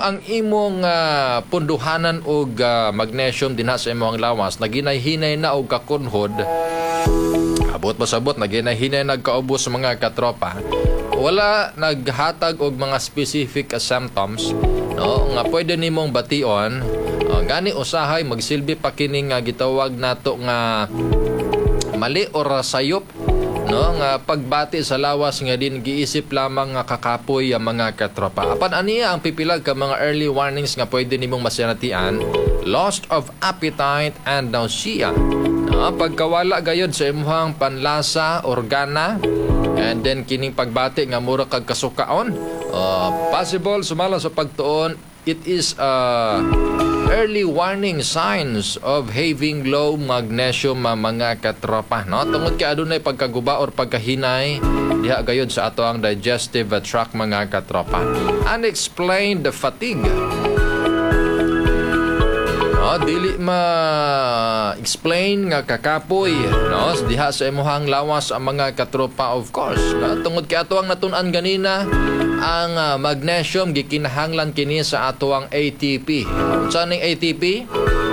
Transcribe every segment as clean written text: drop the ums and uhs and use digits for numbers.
ang imong punduhanan og magnesium dinha sa imong lawas, naginay-hinay na og kakunhod, abot pasabot naginay-hinay nagkaubos mga katropa, wala naghatag og mga specific symptoms, no, nga pwede nimong bation, gani usahay magsilbi pa kining gitawag nato nga mali or sayop, no, nga pagbati sa lawas nga din giisip lamang nga kakapoy ang mga katropa. Apan aniya ang pipilag ka mga early warnings nga pwede nimong masinatian: loss of appetite and nausea, no, pagkawala gayod sa imong panlasa, organa, and then kining pagbati nga mura kag kasukaon, possible sumala sa pagtuon. It is early warning signs of having low magnesium mga katropa, no? Tungod kay adunay pagkaguba or pagkahinay diha gayud sa ato ang digestive tract mga katropa. Unexplained fatigue, no, dili ma-explain nga kakapoy, no, diha sa imong lawas ang mga katropa, of course, no? Tungod kay ato ang natun-an ganina, ang magnesium gikinahanglan kini sa ato ang ATP. Unsa ning ATP?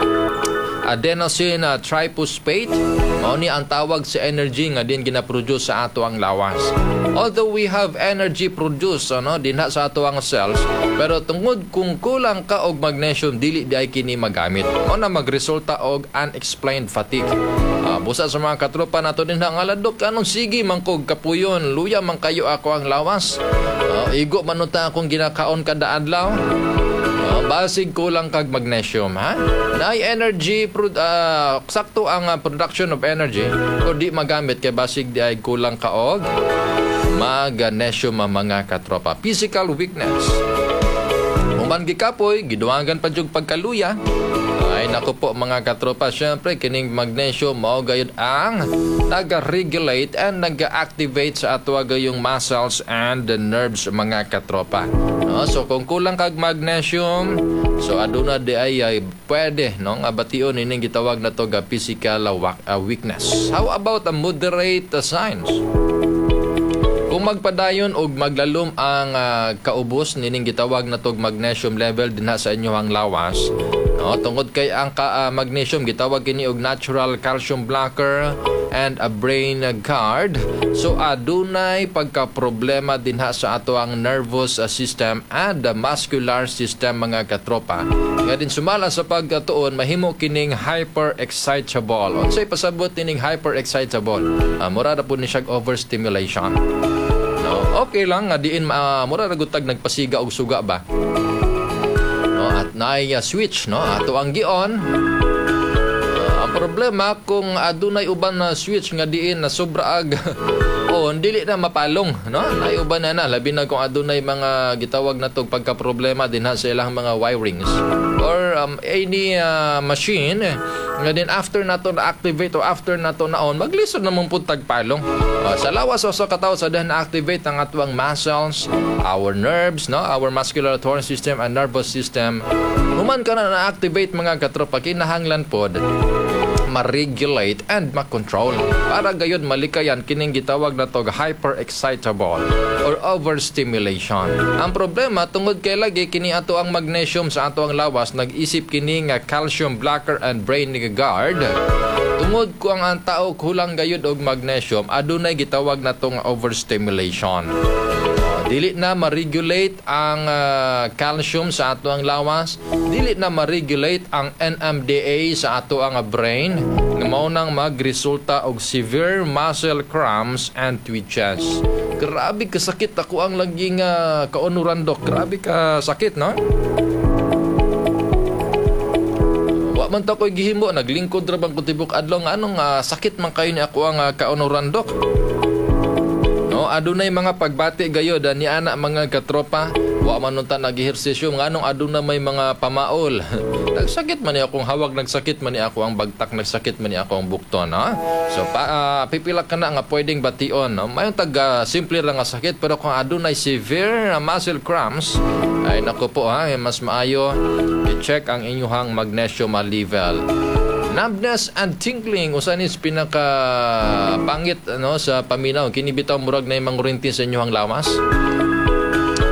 Adenosine triphosphate, mao ni ang tawag sa energy nga din gina-produce sa ato ang lawas. Although we have energy produced, ano, dinha sa ato ang cells, pero tungod kung kulang ka og magnesium, dili di ay kini magamit, o na magresulta og unexplained fatigue. Busa sa mga katropa nato din nga ladok, anong sige man kog kapuyon, luya man kayo ako ang lawas, igo manuta akong ginakaon kada adlaw, basig kulang kag magnesium, ha? Naay energy, sakto ang production of energy, o di magamit kay basig di ay kulang ka og magnesium mga katropa. Physical weakness, human gikapoy, giduwangan pa jud pagkaluya. Ay naku po mga katropa, syempre kining magnesium mao gayud ang naga-regulate and naga-activate sa ato gayong muscles and the nerves mga katropa, no? So kung kulang kag magnesium, so aduna di ay pwede, no, nga bation ining gitawag na to ga physical weakness. How about a moderate signs? Kung magpadayon og maglalom ang kaubos nining gitawag na tog magnesium level dinha sa inyohang lawas, no, tungod kay ang magnesium gitawag kini og natural calcium blocker and a brain guard, so adunay pagka problema dinha sa ato ang nervous system and the muscular system mga katropa. Nga din sumala sa pagkatuon mahimo kining hyper-excitable. Unsay pasabot kining hyper-excitable? Mura na po ni siya overstimulation. No, okay lang nga diin mura ra gutag nagpasiga og suga ba, no, at naay switch, no, ato ang gion. Ang problema kung adunay uban na switch nga diin na sobra ag dili na mapalong, no, naay uban na labi na kung adunay mga gitawag na tog pagka problema dinha sa ilang mga wirings or any machine nga din after nato na activate o after nato na on, maglisod na mong puntag palong. Sa lawas o sa kataw sa dahil na-activate ang atuang muscles, our nerves, no, our muscular system and nervous system. Human ka na na-activate mga katropa, kinahanglan pod ma-regulate and ma-control para gayud malikayan kining gitawag na tog hyper-excitable or overstimulation. Ang problema tungod kay lagi kini ato ang magnesium sa ato ang lawas, nag-isip kini nga calcium blocker and brain guard. Tungod ko ang tao kulang gayud og magnesium, adunay gitawag na tong overstimulation. Dili na ma-regulate ang calcium sa ato ang lawas, dili na ma-regulate ang NMDA sa ato ang brain, nga mao nang magresulta og severe muscle cramps and twitches. Grabe ka sakit ako ang laging kaunuran, dok. Grabe ka sakit, no? Wa man ta ko'y gihimo, naglingkod ra bang kutibok adlaw nga anong sakit man kayo ni ako ang kaunuran, dok. No, adunay mga pagbati gayod ni ana mga katropa, wa man unta nag-ehersisyo nganong aduna may mga pamaol. Nagsakit man ni akong hawag, nagsakit man ni ako ang bagtak, nagsakit man ni ako ang bukton, ha? So pipila ka na nga pwedeng bation, no? Mayon simple ra nga sakit, pero kung adunay severe muscle cramps, ay nako po, ha, mas maayo i-check ang inyong magnesium level. Numbness and tingling, usanis pinaka pangit, no, sa paminaw, kini bitaw murag na imong rintin sa inyong lawas. No,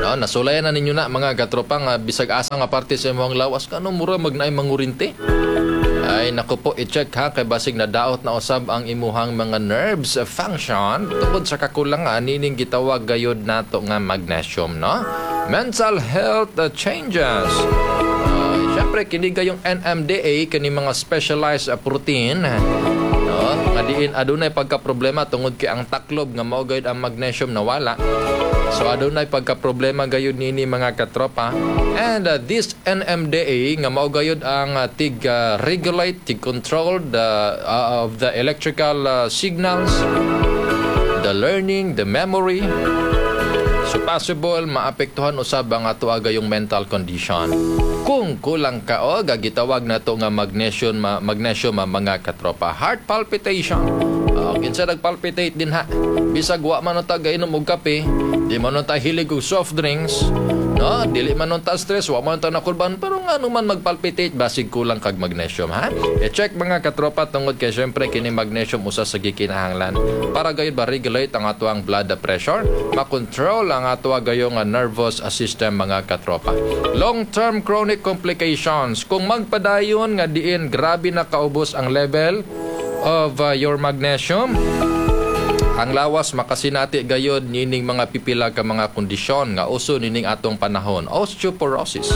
No, nasulayan na ninyo na mga katropa nga bisag asa nga parte sa imong lawas kano mura magnaay mangurinti. Ay naku po, i-check ha kay basig na daot na usab ang imuhang mga nerves function tungod sa kakulangan nining gitawag gayod nato nga magnesium, no? Mental health changes. Siyempre kini gayong NMDA kani mga specialized protein. No, nga diin adunay pagka-problema tungod kay ang taklob nga mao gayud ang magnesium nawala. So adunay pagka-problema gayud nini mga katropa. And this NMDA nga mao gayud ang regulate, control of the electrical signals, the learning, the memory. So possible maapektuhan usab ang ato gayong mental condition. Kung kulang ka o gagitawag na to nga magnesium mga katropa. Heart palpitation. Kinsa nagpalpitate din ha. Bisag wa man ta gainom og kape, di man ta hilig og soft drinks, no? Dili man ta stress, wa man ta nakulban, pero nga man magpalpitate basig kulang kag magnesium ha. I-check mga katropa tungod kay syempre kini magnesium usa sa gikinahanglan para gayud ba regulate ang atuang blood pressure, makontrol ang atua gayong nervous system mga katropa. Long-term chronic complications. Kung magpadayon nga diin grabe na kaubos ang level of your magnesium, ang lawas makasinati gayod nining mga pipila ka mga kondisyon nga uso nining atong panahon. Osteoporosis.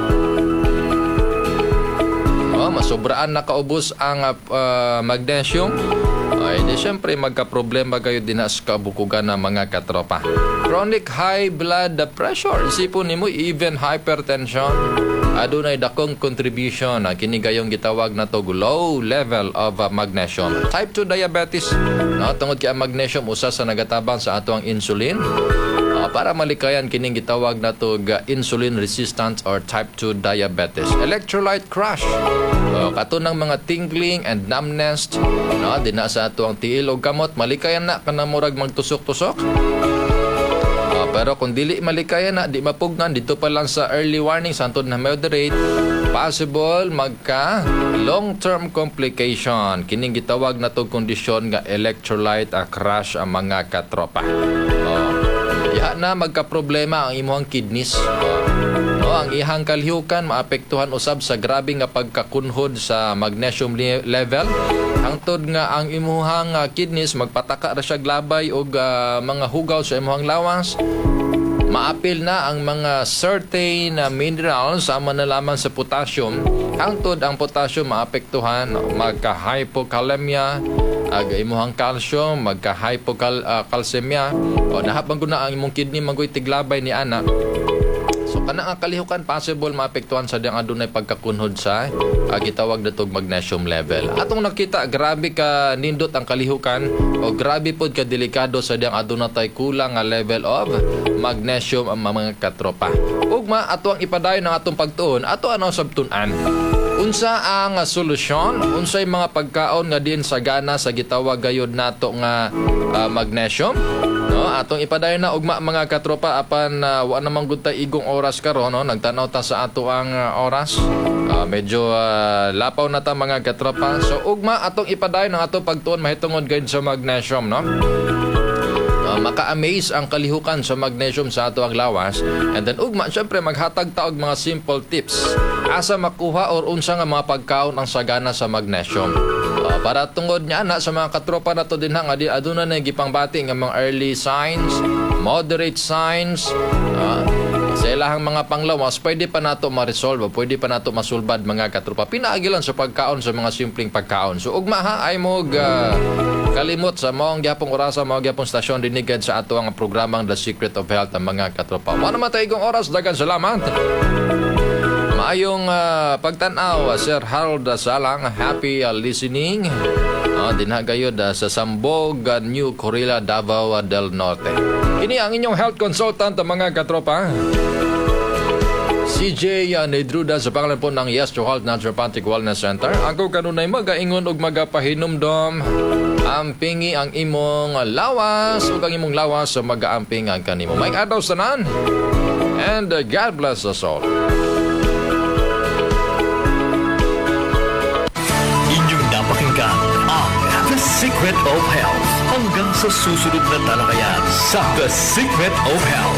Masobraan na kaubos ang magnesium. Ay di syempre magka-problema gayod din sa kabukugan ng mga katropa. Chronic high blood pressure. Isipon nimo even hypertension. Adunay dakong contribution na kini gayong gitawag na to low level of magnesium. Type 2 diabetes. No, tungod kay ang magnesium usa sa nagatabang sa ato ang insulin. Para malikayan kining gitawag na to insulin resistance or type 2 diabetes. Electrolyte crash. Kato ng mga tingling and numbness. No, di na sa ato ang tiil o kamot. Malikayan na kanang murag magtusok-tusok. Pero kung dili malikayan na, di mapugnan, dito pa lang sa early warning, santod na moderate, possible magka long-term complication. Kining gitawag na to kondisyon nga electrolyte crash ang mga katropa. Diha na magka-problema ang imuhang kidneys. Ang ihang kalihukan maapektuhan usab sa grabe nga pagkakunhod sa magnesium level. Hangtod nga ang imuhang kidneys magpataka ra siya glabay og mga hugaw sa imuhang lawas. Maapil na ang mga certain minerals sama na lamang sa potassium. Hangtod ang potassium maapektuhan, magka-hypokalemia, imuhang calcium, magka-hypocalcemia. O nahabang ko na ang imong kidney magoy tiglabay ni ana. So kanang ang kalihukan possible maapektuhan sa diyang adunay pagkakunhod sa gitawag natog magnesium level. Atong nakita grabe ka nindot ang kalihukan o grabe pod ka delikado sa diyang adunay kulang nga level of magnesium ang mga katropa. Ugma ato ang ipadayon ng atong pagtuon, ato ano sabtun-an. Unsa ang solusyon? Unsay mga pagkaon nga din sagana sa gitawag gayud nato nga magnesium? No, atong ipadayon na ugma mga katropa apan wa namang gud ta igong oras karon, no? Nagtanaw ta sa ato ang oras. Medyo lapaw na ta mga katropa. So ugma atong ipadayon ang atong pagtuon mahitungod gayud sa magnesium, no? Maka-amaze ang kalihukan sa magnesium sa ato ang lawas. And then ugma syempre maghatag ta og mga simple tips asa makuha or unsa nga mga pagkaon ang sagana sa magnesium. Para tungod niya na sa mga katropa na to din nga di aduna na gipangbati nga mga early signs, moderate signs, sa ilahang mga panglawas pwede pa nato ma-resolve, pwede pa nato masulbad mga katropa. Pinaagilan sa pagkaon sa mga simpleng pagkaon. So ugma ha ay mo kalimot sa maong gyapong orasa, maong gyapong stasyon dinigad sa ato ang programang The Secret of Health ang mga katropa. Wala naman igong oras, dagan salamat. Maayong pagtanaw, Sir Harold Salang. Happy listening. Dinhagayod sa Sambog, New Corilla, Davao del Norte. Kini ang inyong health consultant mga katropa. CJ Nedruda sa pangalan po ng Yes to Health Naturopathic Wellness Center. Ako kanunay magaingon og magapahinumdom. Ampingi ang imong lawas ug ang imong lawas sa magaamping ang kanimo. May adlaw tanan. And God bless us all. Inyong napakinggan ang The Secret of Health. Hanggang sa susunod na talakayan sa The Secret of Health.